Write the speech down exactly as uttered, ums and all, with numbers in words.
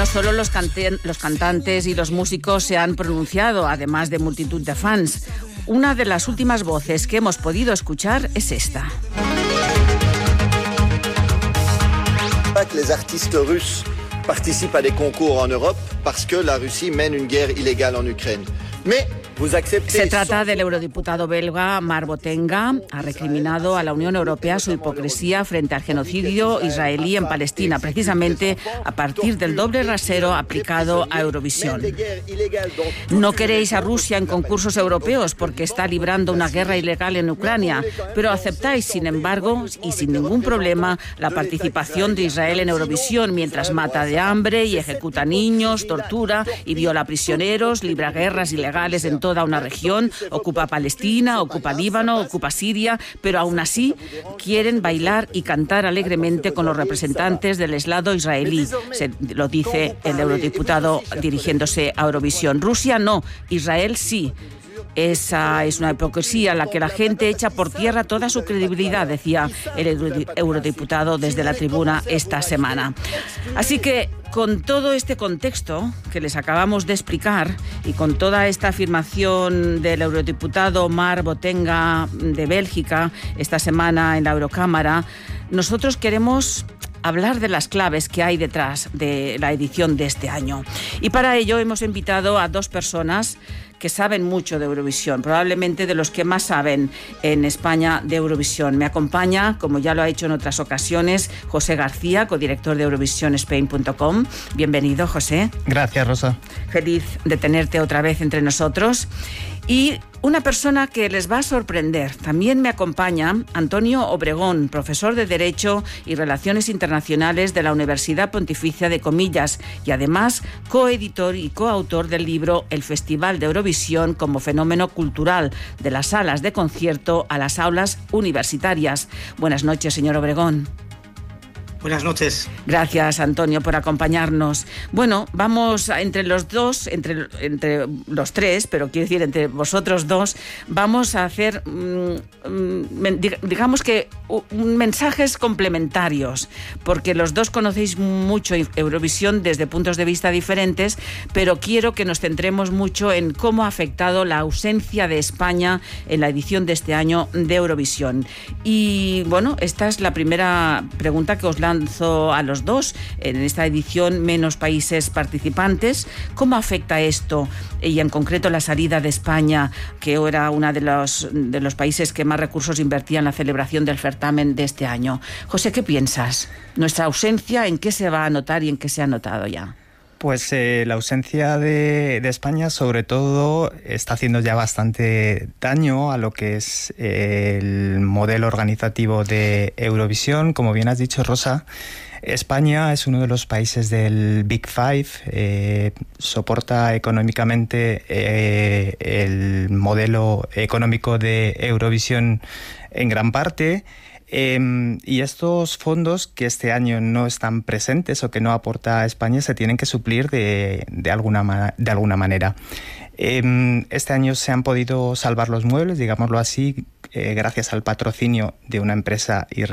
No solo los, cante- los cantantes y los músicos se han pronunciado, además de multitud de fans. Una de las últimas voces que hemos podido escuchar es esta. Les artistes russes participent à des concours en Europe parce que la Russie mène une guerre illégale en Ukraine. Mais Se trata del eurodiputado belga Marc Botenga. Ha recriminado a la Unión Europea su hipocresía frente al genocidio israelí en Palestina, precisamente a partir del doble rasero aplicado a Eurovisión. No queréis a Rusia en concursos europeos porque está librando una guerra ilegal en Ucrania, pero aceptáis, sin embargo, y sin ningún problema, la participación de Israel en Eurovisión mientras mata de hambre y ejecuta niños, tortura y viola prisioneros, libra guerras ilegales en toda una región, ocupa Palestina, ocupa Líbano, ocupa Siria, pero aún así quieren bailar y cantar alegremente con los representantes del eslado israelí, se lo dice el eurodiputado dirigiéndose a Eurovisión. Rusia no, Israel sí. Esa es una hipocresía en la que la gente echa por tierra toda su credibilidad, decía el eurodiputado desde la tribuna esta semana. Así que, con todo este contexto que les acabamos de explicar y con toda esta afirmación del eurodiputado Marc Botenga de Bélgica esta semana en la Eurocámara, nosotros queremos hablar de las claves que hay detrás de la edición de este año. Y para ello hemos invitado a dos personas que saben mucho de Eurovisión, probablemente de los que más saben en España de Eurovisión. Me acompaña, como ya lo ha hecho en otras ocasiones, José García, codirector de Eurovisión Spain punto com. Bienvenido, José. Gracias, Rosa. Feliz de tenerte otra vez entre nosotros. Y una persona que les va a sorprender. También me acompaña Antonio Obregón, profesor de Derecho y Relaciones Internacionales de la Universidad Pontificia de Comillas y además coeditor y coautor del libro El Festival de Eurovisión como fenómeno cultural, de las salas de concierto a las aulas universitarias. Buenas noches, señor Obregón. Buenas noches. Gracias, Antonio, por acompañarnos. Bueno, vamos a, entre los dos, entre, entre los tres, pero quiero decir entre vosotros dos, vamos a hacer, mmm, digamos que, uh, mensajes complementarios, porque los dos conocéis mucho Eurovisión desde puntos de vista diferentes, pero quiero que nos centremos mucho en cómo ha afectado la ausencia de España en la edición de este año de Eurovisión. Y bueno, esta es la primera pregunta que os lanzo a los dos. En esta edición, menos países participantes. ¿Cómo afecta esto y en concreto la salida de España, que era uno de los, de los países que más recursos invertía en la celebración del certamen de este año? José, ¿qué piensas? ¿Nuestra ausencia en qué se va a notar y en qué se ha notado ya? Pues eh, la ausencia de, de España, sobre todo, está haciendo ya bastante daño a lo que es eh, el modelo organizativo de Eurovisión. Como bien has dicho, Rosa, España es uno de los países del Big Five, eh, soporta económicamente eh, el modelo económico de Eurovisión en gran parte. Eh, y estos fondos que este año no están presentes o que no aporta España se tienen que suplir de, de, alguna, de alguna manera. Eh, este año se han podido salvar los muebles, digámoslo así, eh, gracias al patrocinio de una empresa israelí